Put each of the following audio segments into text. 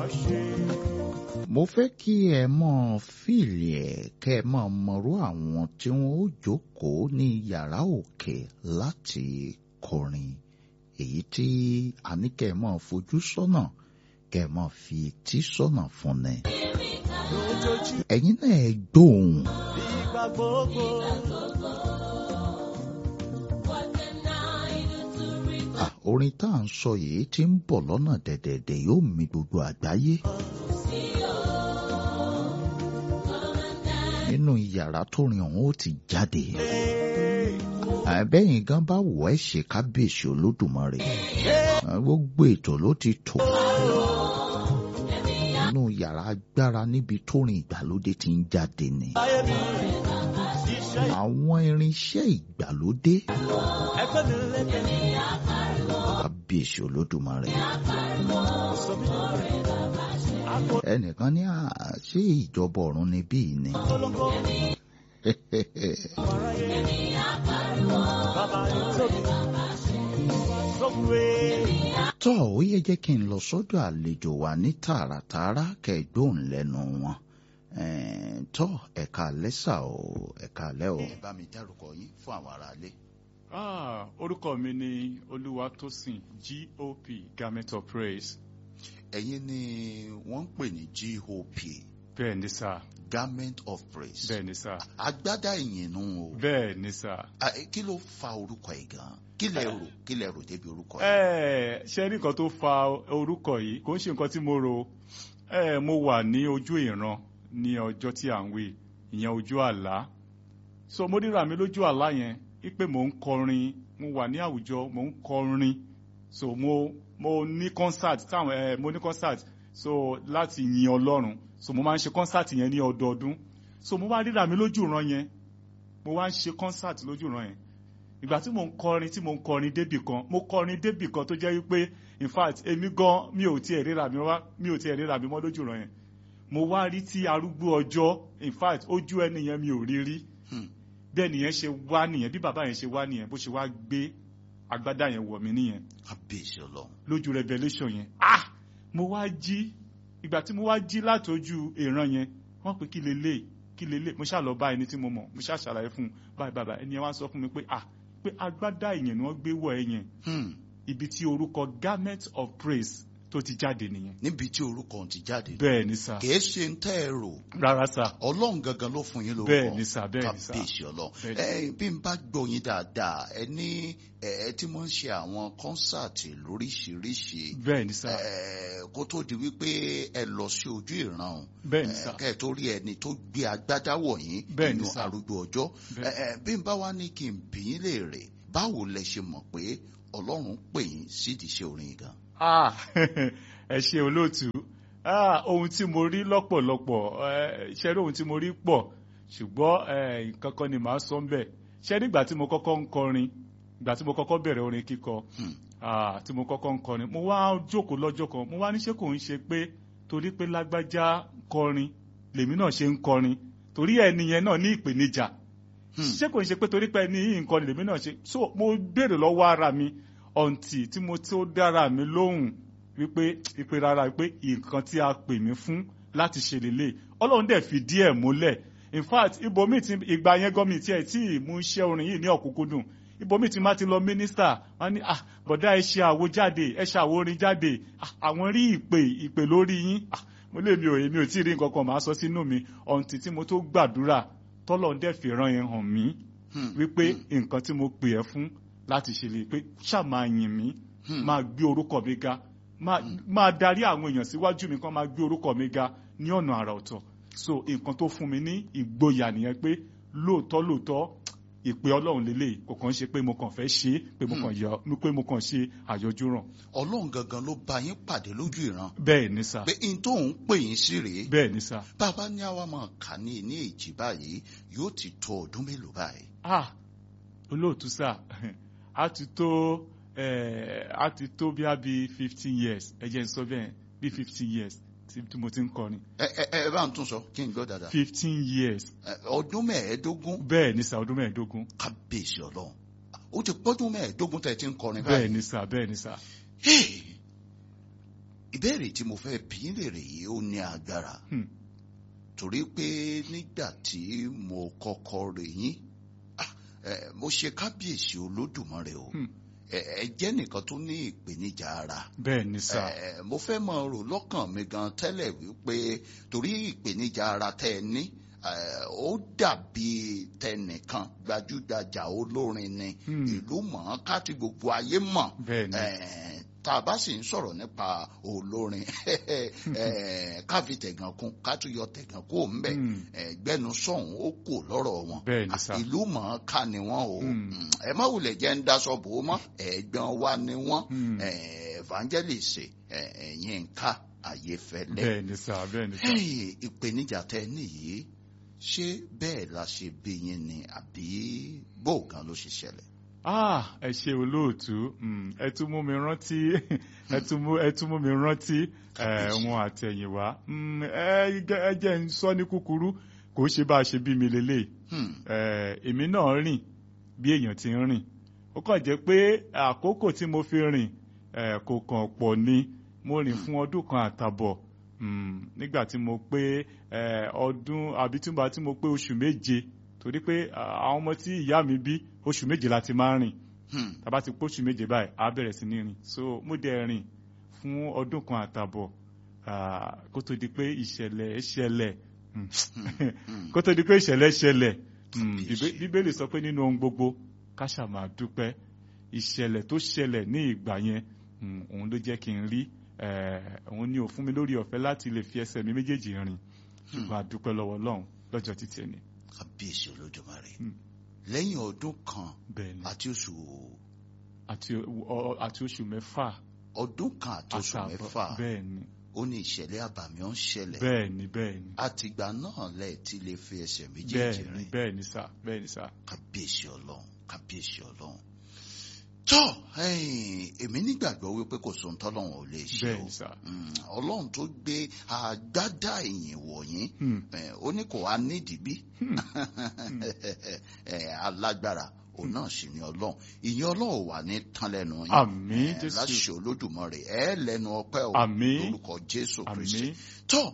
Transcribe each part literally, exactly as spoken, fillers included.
mo fẹ́ kí ẹ mọ̀ fíìlì ẹ̀ kẹ́ ẹ mọ̀ mọ̀rú àwọn tí wọ́n ó jókòó ní yàrá òkè láti kọrin èyí tí a ní kẹ́ ẹ mọ̀ fojú sọ́nà kẹ́ ẹ mọ̀ fi etí sọ́nà fún ni. ẹ̀yin náà ẹ gbóhùn. Ah, orin tá à ń sọ yìí tí ń bọ̀ lọ́nà dẹ̀dẹ̀dẹ̀ yóò mì gbogbo àgbáyé. nínú yàrá tó rin ọ̀hún ó ti jáde. àbẹ́yìn gan bá wọ̀ ẹ́ ṣe kábíyèsí olódùmarè. gbogbo ètò ló ti tò. nínú yàrá agbára níbi tó rin ìgbàlódé ti ń jáde ni. àwọn irinṣẹ́ ìgbàlódé. kábíyèsí olódùmarè. ẹnìkan ní àṣé ìjọba ọ̀run ni bíi ni. tọ́ ó yẹ jẹ́ kí n lọ sọ́dọ̀ àlejò wa ní tààràtààrà kẹ́ẹ̀gbóhùn lẹ́nu wọn. tọ́ ẹ̀ka lẹ́sà o ẹ̀ka lẹ́ o. ẹ bá mi dárúkọ yín fún àwọn aráalé. Ah, orúkọ mi ni Olúwatósìn G O P Garment of Praise. ẹ̀yin ni wọ́n ń pè ní G O P. Bẹ́ẹ̀ ni sà. Garment of Praise. Bẹ́ẹ̀ ni sà. agbádá ìyìn nù o. Bẹ́ẹ̀ ni sà. kí ló fa orúkọ yìí gan? kí lẹ rò kí lẹ rò débi orúkọ yìí. ẹ ṣe rí nǹkan tó fa orúkọ yìí kò ń ṣe nǹkan tí mo rò. ẹ mo wà ní ojú ìran ní ọjọ́ tí à ń wí ìyẹn ojú àlá. so mo ríra mi lójú àlá yẹn wípé mò ń kọrin mo wà ní àwùjọ mò ń kọrin so mo mo ní concert táwọn ẹ mo ní concert so láti yin Ọlọ́run so mo máa ń ṣe concert yẹn ní ọdọọdún so mo wá ríra mi lójú ìran yẹn mo wá ń ṣe concert lójú ìran yẹn ìgbà tí mo ń kọrin tí mo ń kọrin débì kan mo kọrin débì kan tó jẹ́ wípé in fact èmi gan mi ò tiẹ̀ ríra mi wá mi ò tiẹ̀ ríra mi mọ́ lójú ìran yẹn mo wá rí tí arúgbó ọjọ́ in fact ojú ẹni yẹn mi ò rí rí bẹ́ẹ̀ nìyẹn ṣe wá nìyẹn bí bàbá yẹn ṣe wá nìyẹn bó ṣe wá gbé agbádá yẹn wọ̀ mí nìyẹn. kábíyèsí Ọlọ́run. lójú revelation yẹn ah mo wá jí ìgbà tí mo wá jí látọjú ìran yẹn wọ́n pé kí lélẹ̀ kí lélẹ̀ mo ṣáà lọ bá ẹni tí mo mọ̀ mo ṣáà ṣàlàyé fún un báyìí bàbá ẹni yẹn wá sọ fún mi pé ah pé agbádá ìyẹn ni wọ́n gbé wọ̀ ẹ yẹn ibi tí orúkọ Garment of Praise tó ti jáde nìyẹn. níbi tí orúkọ ti jáde. bẹ́ẹ̀ ni sà. kìí ṣe ń tẹ́ ẹ rò. rárá sà. Ọlọ́run gangan ló fún yín lórúkọ. bẹ́ẹ̀ ni sà bẹ́ẹ̀ ni sà. kábíyèsí Ọlọ́run. ẹ bí n bá gbọ́ yín dáadáa ẹ ní ẹ tí mo ń ṣe àwọn kọ́nsáàtì lóríṣiríṣi. bẹ́ẹ̀ ni sà. ẹ kó tó di wípé ẹ lọ sí ojú ìran. bẹ́ẹ̀ ni sà. kẹ́ ẹ tó rí ẹni tó gbé agbádá wọ̀ yín. bẹ́ẹ̀ ni nínú sà. arúgbó ọjọ́. ẹ bí n bá wá ní kí n bí yín léèrè báwo lẹ ṣe mọ̀ pé Ọlọ́run pè yín sídìí iṣẹ́ orin gan. ah ẹ ṣe olóòtú ah ohun tí mo rí lọ́pọ̀lọpọ̀ ṣe rí ohun tí mo rí pọ̀ ṣùgbọ́n nǹkan kan ni màá sọ ń bẹ̀ ṣe rí ìgbà tí mo kọ́kọ́ ń kọrin ìgbà tí mo kọ́kọ́ bẹ̀rẹ̀ orin kíkọ ah tí mo kọ́kọ́ ń kọrin mo wá jókòó lọ́jọ́ kan mo wá ní ṣé kò ń ṣe pé torí pé lágbájá kọrin lèmi náà ṣe ń kọrin torí ẹni yẹn náà ní ìpèníjà ṣé kò ń ṣe pé torí pé ẹni yìí ń kọrin lèmi náà ṣe so mo béèrè lọ́wọ́ ara mi ọ̀ǹtì tí mo tó dára mi lóhùn wípé ìpè rárá wípé nǹkan tí a pè mí fún láti ṣe lélẹ̀ Ọlọ́run dẹ̀ fi díẹ̀ múlẹ̀ in fact ibòmíì tí ìgbà yẹn gọ́mì tí ẹ̀ tí mú iṣẹ́ orin yìí ní ọ̀kúnkúndùn ibòmíì tí má ti lọ mínísítà wọ́n ní ah bọ̀dá ẹ ṣe àwo jáde ẹ ṣe àwo orin jáde àwọn rí ìpè ìpè lórí yín mo lè mi ò èmi ò tí ì rí nǹkan kan màá sọ sínú mi ọ̀ǹtì tí mo tó gbàdúrà tọ́lọ́run dẹ̀ fi rán yẹn hàn mí wípé nǹkan tí mo pè ẹ́ fún láti ṣe lè pé ṣáà máa yìn mí máa gbé orúkọ mi ga máa darí àwọn èèyàn síwájú mi kan máa gbé orúkọ mi ga ní ọ̀nà àrà ọ̀tọ̀ so nǹkan tó fún mi ní ìgboyà nìyẹn pé lóòótọ́ lóòótọ́ ìpè Ọlọ́run lélẹ̀ kò kàn ṣe pé mo kàn fẹ́ ṣe pé mo kàn yọ pé mo kàn ṣe àyọjú ràn. Ọlọ́run gangan ló bá yín pàdé lójú ìran. bẹ́ẹ̀ ni sà. pé n tó ń pè yín sí rèé. bẹ́ẹ̀ ni sà. bàbá ní àwa máa kà ní ní èjì báyìí yóò ti tó ọdún mélòó báyìí. ah olóòtú sà a ti tó a ti tó bí a bí fifteen years ẹ jẹ́ n sọ bẹ́ẹ̀ bí fifteen years tí mo ti ń kọrin. ẹ ẹ ẹ bá ń tún sọ kí n gbọ́ dáadáa. fifteen years. ọdún mẹ́ẹ̀ẹ́dógún. bẹ́ẹ̀ ni sà ọdún mẹ́ẹ̀ẹ́dógún. kábíyèsí Ọlọ́run ó ti pọ́dún mẹ́ẹ̀ẹ́dógún tẹ̀ ti ń kọrin báyìí. bẹ́ẹ̀ ni sà bẹ́ẹ̀ ni sà. ìbéèrè tí mo fẹ́ bí léèrè yìí ó ní agbára Hmm. torí pé nígbà tí mo kọ́kọ́ rí yín ah, eh, mo ṣe kábíyèsí olódùmarè o Hmm. ẹ ẹ jẹ́ nìkan tó ní ìpèníjà ara bẹ́ẹ̀ ni sà. Eh, mo fẹ́ mọ rò lọ́kàn mi gan tẹ́lẹ̀ wípé torí ìpèníjà ara tẹ́ ẹ ní eh, ó dàbí tẹnìkan gbajúgbajà olórin ni Hmm. ìlú mọ̀ọ́ká tí gbogbo ayé mọ̀ bẹ́ẹ̀ ni. Eh, tá a bá sì ń sọ̀rọ̀ nípa olórin eh, ká fi tẹ̀gàn kún ká tún yọ tẹ̀gàn kó ń bẹ̀ Hmm. gbẹ́nu sọ̀hún ó kò lọ́rọ̀ wọn bẹ́ẹ̀ ni sà. ìlú mọ̀ọ́ká ni wọ́n o Hmm. Mm, ẹ má wulẹ̀ jẹ́ ń daṣọ bò ó mọ́ ẹ̀gbọ́n wa ni wọ́n Hmm. eh, evangelist eh, Yínká Ayéfẹ́lẹ́ bẹ́ẹ̀ ni sà. bẹ́ẹ̀ ni sà. Hey, ìpèníjà tẹ nìyí ṣé bẹ́ẹ̀ la ṣe bí yín ni àbí bóògán ló ṣe ṣẹlẹ̀. ah ẹ ṣe olóòtú. Hmm. ẹ tún mú mi rántí ẹ tún mú ẹ tún mú mi rántí ẹ wọn àtẹ̀yìnwá. Hmm. ẹ jẹ́- ẹ jẹ́ ń sọ ní kúkúrú kò ṣe bá a ṣe bí mi lélẹ̀. Hmm, èmi náà rìn bí èèyàn ti ń rìn ó kàn jẹ́ pé àkókò tí mo fi rìn eh, kò kàn pọ̀ ni mo rìn fún ọdún kan àtàbọ̀. Hmm. nígbà tí mo pé eh, ọdún àbí túnbà tí mo pé oṣù méje torí pé ah, àwọn ọmọ tí ìyá mi bí oṣù méje láti máa ń rìn hmm, tàbá ti pé oṣù méje báyìí á bẹ̀rẹ̀ sí ní rìn so mo dẹ̀ rìn fún ọdún kan àtàbọ̀ ah, kó tó di pé ìṣẹ̀lẹ̀ ṣẹlẹ̀. Hmm. hmm. kó tó di pé ìṣẹ̀lẹ̀ ṣẹlẹ̀. Hmm. Kábíyèsí. Bíbé- bíbélì sọ pé nínú ohun gbogbo ká ṣá máa dúpẹ́ ìṣẹ̀lẹ̀ tó ṣẹlẹ̀ ní ìgbà yẹn hmm, òun ló jẹ́ kí n rí eh, òun ni ò fún mi lórí ọ̀fẹ́ láti lè fi ẹsẹ̀ mi méjèèjì rìn ṣùgbọ́n a dúpẹ́ lọ́wọ́ Ọlọ́run lọ́jọ́ títí ẹni. Kábíyèsí Olódùmarè Hmm. lẹ́yìn ọdún kan bẹ́ẹ̀ ni àti oṣù àti ọ- ọ- àti oṣù mẹ́fà ọdún kan àti oṣù àtààbọ̀. mẹ́fà bẹ́ẹ̀ ni ó ní ìṣẹ̀lẹ̀ àbàmì ó ń ṣẹlẹ̀ bẹ́ẹ̀ ni bẹ́ẹ̀ ni àtìgbà náà lẹ ti lè fi ẹsẹ̀ méjèèjì bẹ́ẹ̀ ni rìn bẹ́ẹ̀ ni sà bẹ́ẹ̀ ni sà. kábíyèsí Ọlọ́run kábíyèsí Ọlọ́run tó èmi nígbàgbọ́ wípé kò sóhun tọ́lọ́run ò lè ṣe bẹ́ẹ̀ o ni sà. Mm, Ọlọ́run tó gbé àgbádá ìyìn wọ̀nyí Hmm. eh, ó ní kò wá nídìí bí Eh, alágbára òun náà sì ni Ọlọ́run ìyìn Ọlọ́run ò wà ní tán lẹ́nu yín Àmín, Eh, Jésù. láṣẹ Olódùmarè ẹ lẹ́nu ọpẹ́ o Àmín. lórúkọ Jésù Kristi àmín tó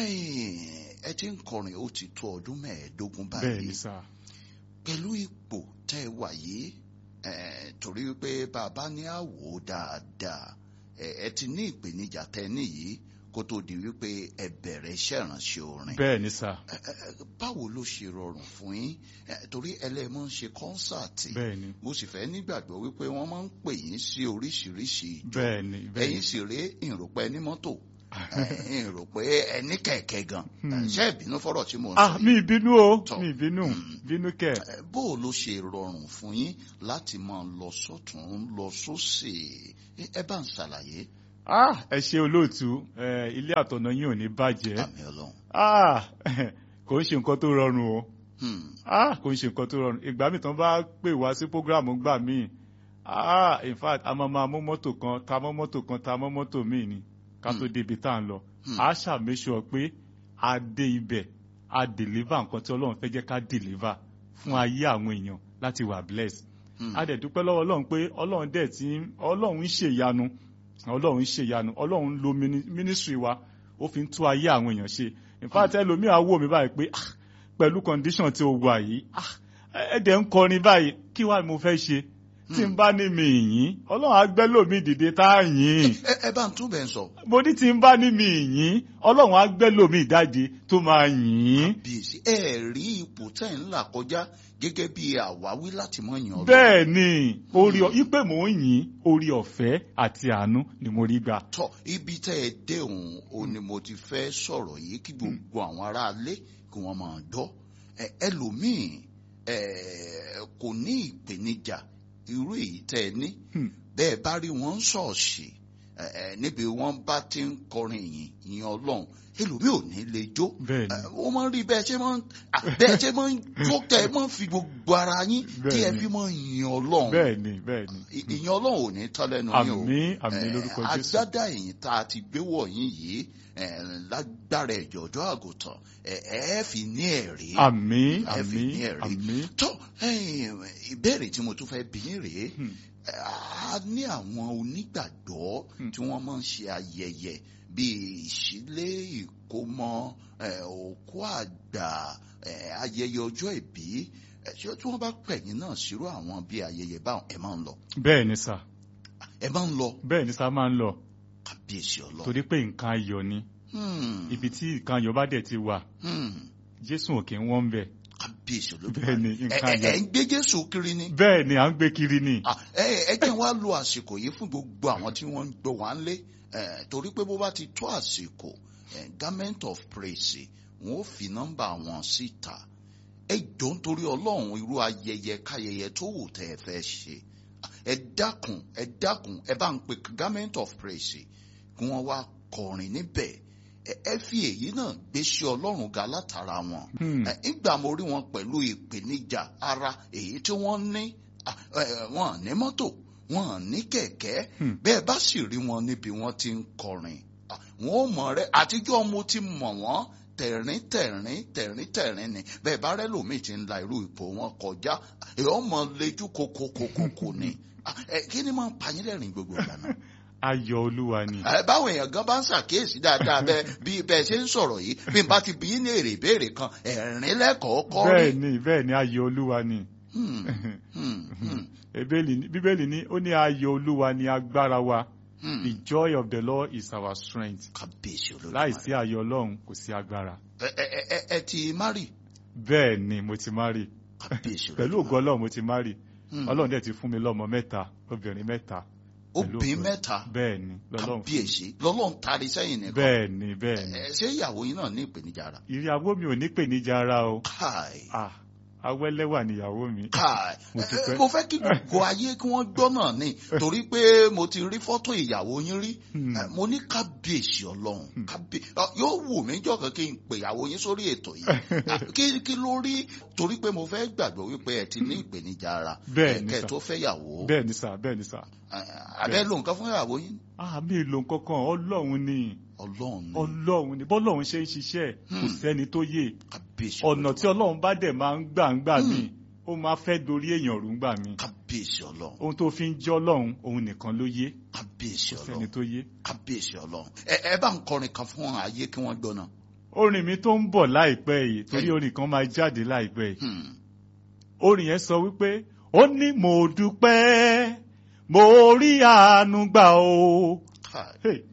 ẹ ti ń kọrin ó ti tó ọdún mẹ́ẹ̀ẹ́dógún bẹ́ẹ̀ ni báyìí sà. pẹ̀lú ipò tẹ́ ẹ wà yìí eh, torí pé bàbá ní àwò dáadáa eh, ẹ ti ní ìpèníjà tẹ́ níyìí kó tó di wípé ẹ bẹ̀rẹ̀ iṣẹ́ ìránṣẹ́ orin bẹ́ẹ̀ ni sà. Eh, eh, báwo ló ṣe rọrùn fún yín Eh, torí ẹlẹ́mọ̀ ń ṣe kọ́nsáàtì bẹ́ẹ̀ ni mo sì fẹ́ nígbàgbọ́ wípé wọ́n máa ń pè yín sí oríṣiríṣi ìjọ bẹ́ẹ̀ ni bẹ́ẹ̀ ẹ̀yin ni. sì rèé ìròpẹ́ ní mọ́tò ẹ̀yin rò pé ẹni kẹ̀kẹ́ gan Hmm. ṣé ìbínú fọ́rọ̀ tí mo ń ah sọ mi yìí ìbínú o Tọ́. mi ìbínú Hmm. bínú kẹ. Eh, bó o ló ṣe rọrùn fún yín láti máa lọ sọ́tún lọ sósì Eh, ẹ bá ń ṣàlàyé ah ẹ ṣe olóòtú eh, ilé àtọ̀nà yín ò ní bàjẹ́. àmì Ọlọ́run. ah kò ń ṣe nǹkan tó rọrùn o. Hmm. ah kò ń ṣe nǹkan tó rọrùn ìgbà míì tán bá pè wá sí prógráàmù gbà míì ah in fact a máa máa mú mọ́tò kan ta mọ́ mọ́tò kan ta mọ́ mọ́tò míì ni ká tó Hmm. débi tá à ń lọ Hmm. a ṣàmẹ́sọ̀ pé a dé ibẹ̀ a deliver nǹkan tí Ọlọ́run fẹ́ jẹ́ ká deliver fún ayé àwọn èèyàn láti wà blessed. Hmm. a dẹ̀ dúpẹ́ lọ́wọ́ Ọlọ́run pé Ọlọ́run dẹ̀ ti ń- Ọlọ́run ń ṣèyanu Ọlọ́run ń ṣèyanu Ọlọ́run ń lo mini- ministry wa ó fi ń tú ayé àwọn èèyàn ṣe in fact ẹlòmíà wò mí báyìí pé ah, pẹ̀lú condition tí o wà yìí ah, ẹ dẹ̀ ń kọrin báyìí kí wàá mo fẹ́ ṣe tí n bá ní mi yìn Ọlọ́run á gbé lòmí dìde tá a yìn ẹ ẹ bá ń tún bẹ́ẹ̀ sọ mo ní tí n bá ní mi yìn Ọlọ́run á gbé lòmí ìdáje tó máa yìn. bíyèsí ẹ rí ipò tẹ́ ń là kọjá gẹ́gẹ́ bí àwáwí láti mọ̀ yàn Ọlọ́run. bẹ́ẹ̀ ni orí ọ ipe mò ń yìn orí ọ̀fẹ́ àti àánú ni mo rí gbà. tọ ibi tẹ́ ẹ dé òun ò ní mo ti fẹ́ sọ̀rọ̀ yìí kí gbogbo àwọn aráalé kí wọ́n máa gbọ́ ẹ ẹlòmíì ẹ kò ní ìpèníjà irú èyí tẹ́ ẹ ní Hmm. bẹ́ẹ̀ bá rí wọn ṣọ́ọ̀ṣì ẹ ẹ níbi wọ́n bá ti ń kọrin yìn yìn Ọlọ́run ẹlòmíì ò ní lè jó bẹ́ẹ̀ ni ẹ, ó máa ń rí bẹ́ẹ̀ ṣe máa ń à, bẹ́ẹ̀ ṣe máa ń jó tẹ́ ẹ máa ń fi gbogbo ara yín tí ẹ Bẹ́ẹ̀ ni. fi máa ń yìn Ọlọ́run bẹ́ẹ̀ ni bẹ́ẹ̀ ni. Ì- ìyìn Ọlọ́run ò ní tán lẹ́nu yín o àmín àmín Eh, lórúkọ Jésù. agbádá ẹ̀yìn tá a ti gbé wọ̀nyí yìí eh, lágbára ìjọ̀jọ́ àgùntàn eh, ẹ fi ní ẹ̀rí. àmín ẹ fi àmín ní ẹ̀rí. àmín. tó eh, ìbéèrè tí mo tún fẹ́ bi yín rèé Hmm. a ní àwọn onígbàgbọ́ tí wọ́n máa ń ṣe ayẹyẹ bíi ìṣílé, ìkómọ, òkú àgbà, ayẹyẹ ọjọ́ ìbí. Ṣé tí wọ́n bá pẹ̀yìn náà sírò àwọn bíi ayẹyẹ báwọn ẹ máa ń lọ? bẹ́ẹ̀ ni sà. ẹ máa ń lọ? bẹ́ẹ̀ ni sà máa ń lọ. Kábíyèsí Ọlọ́run. torí pé nǹkan ayọ̀ ni. ibi tí nǹkan ayọ̀ bá dẹ̀ ti wà Jésù ò kí ń wọ́n bẹ̀. Kábíyèsí Olódùmarè. bẹ́ẹ̀ ni nǹkan ayọ̀. ẹ ń gbé Jésù kiri ni. bẹ́ẹ̀ ni à ń gbé kiri ni. ẹ jẹ́ wá lo àsìkò yìí fún gbogbo àwọn tí wọ́n ń gbọ́ wá ń lé torí pé bó bá ti tó àsìkò Garment of Praise wọn ò fi nọ́mbà wọn síta. ẹ jọ ń torí Ọlọ́run irú ayẹyẹ káyẹyẹ tó wù tẹ́ ẹ fẹ́ ṣe ẹ dákun ẹ dákun ẹ bá ń pe Garment of Praise kí wọ́n wá kọrin níbẹ̀. ẹ fi èyí náà gbéṣẹ́ Ọlọ́run ga látara wọn. nígbà mo rí wọn pẹ̀lú ìpèníjà ara èyí tí wọ́n ní wọn ní mọ́tò wọn ní kẹ̀kẹ́ bẹ́ẹ̀ bá sì rí wọn níbi wọ́n ti ń kọrin wọn ò mọ̀ rẹ́ àtijọ́ mo ti mọ̀ wọ́n tẹ̀rín tẹ̀rín tẹ̀rín tẹ̀rín ni bẹ́ẹ̀ bá rẹ́ lòmíì ti ń la irú ipò wọn kọjá èèyàn mọ̀ lejú kokokokoko ni kí ni máa ń pa yín lẹ́rìn gbogbo ìgbà náà? Ayọ̀ Olúwa ni. ẹ báwo èèyàn gan bá ń ṣàkíyèsí dáadáa bẹ́ẹ̀ bí bẹ́ẹ̀ ṣe ń sọ̀rọ̀ yìí bí n bá ti bí ní èrè ìbéèrè kan ẹ̀rín lẹ́kọ̀ọ́ kọ́ rí. bẹ́ẹ̀ ni bẹ́ẹ̀ ni ayọ̀ Olúwa ni. Bíbélì ní ó ní ayọ̀ Olúwa ni agbára wa. The joy of the Lord is our strength. Kábíyèsí Olódùmarè. Láìsí ayọ̀ Ọlọ́run kò sí agbára. ẹ ẹ ẹ ti mari. bẹ́ẹ̀ ni mo ti mari. Kábíyèsí Olódùmarè. pẹ̀lú ògo Ọlọ́run mo ti mari. Ọlọ́run dẹ̀ ti fún mi lọ́mọ mẹ́ta obìnrin mẹ́ta. obìnrin mẹ́ta. bẹ́ẹ̀ ni lọ́lọ́run. Kábíyèsí lọ́lọ́run tari sẹ́yìn nìkan. bẹ́ẹ̀ ni bẹ́ẹ̀ ni. ṣé ìyàwó yín náà ní ìpèníjà ara? ìyàwó mi ò ní ìpèníjà ara o. káì. ah awẹ́lẹ́wà níyàwó mi. káì mo fẹ́ kí gbogbo ayé kí wọ́n gbọ́ náà ni torí pé mo ti rí fọ́tò ìyàwó yín rí mo ní kábíyèsí Ọlọ́run yóò wù mí jọ̀kan kí n pè ìyàwó yín sórí ètò yìí kí ló rí torí pé mo fẹ́ gbàgbọ́ wípé ẹ ti ní ìpèníjà ara kẹ́ tó fẹ́ yàwó. bẹ́ẹ̀ ni sà bẹ́ẹ̀ ni sà. abẹ́ ló nǹkan fún ìyàwó yín. àmì ìlò nǹkankan Ọlọ́run ni. Ọlọ́run ni. Ọlọ́run ni bọ́lọ́run ṣe ń ṣiṣẹ́ kò sẹ́ni tó yé. ọ̀nà tí Ọlọ́run bá dẹ̀ máa ń gbà ń gbà mí ó máa fẹ́ dorí èèyàn rú ń gbà mí. Kábíyèsí Ọlọ́run. ohun tó fi ń jẹ́ Ọlọ́run òun nìkan ló yé. Kábíyèsí Ọlọ́run. kò sẹ́ni tó yé. Kábíyèsí Ọlọ́run. ẹ bá ń kọrin kan fún ayé kí wọ́n gbọ́ náà. orin mi tó ń bọ̀ láìpẹ́ yìí torí orin kan máa jáde láìpẹ́ yìí. orin yẹn sọ wípé ó ní mo dúpẹ́ mo rí àánú gbà o.